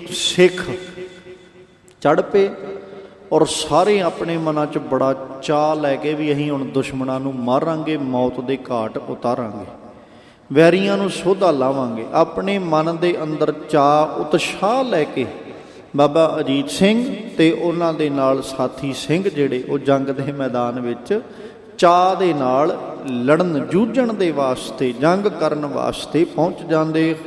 ਸਿੱਖ ਚੜ੍ਹ ਪਏ ਔਰ ਸਾਰੇ ਆਪਣੇ ਮਨਾਂ 'ਚ ਬੜਾ ਚਾਅ ਲੈ ਕੇ ਵੀ ਅਸੀਂ ਹੁਣ ਦੁਸ਼ਮਣਾਂ ਨੂੰ ਮਾਰਾਂਗੇ, ਮੌਤ ਦੇ ਘਾਟ ਉਤਾਰਾਂਗੇ, ਵੈਰੀਆਂ ਨੂੰ ਸੋਧਾ ਲਾਵਾਂਗੇ। ਆਪਣੇ ਮਨ ਦੇ ਅੰਦਰ ਚਾਅ ਉਤਸ਼ਾਹ ਲੈ ਕੇ ਬਾਬਾ ਅਜੀਤ ਸਿੰਘ ਅਤੇ ਉਹਨਾਂ ਦੇ ਨਾਲ ਸਾਥੀ ਸਿੰਘ ਜਿਹੜੇ ਉਹ ਜੰਗ ਦੇ ਮੈਦਾਨ ਵਿੱਚ ਚਾਅ ਦੇ ਨਾਲ ਲੜਨ, ਜੂਝਣ ਦੇ ਵਾਸਤੇ, ਜੰਗ ਕਰਨ ਵਾਸਤੇ ਪਹੁੰਚ ਜਾਂਦੇ।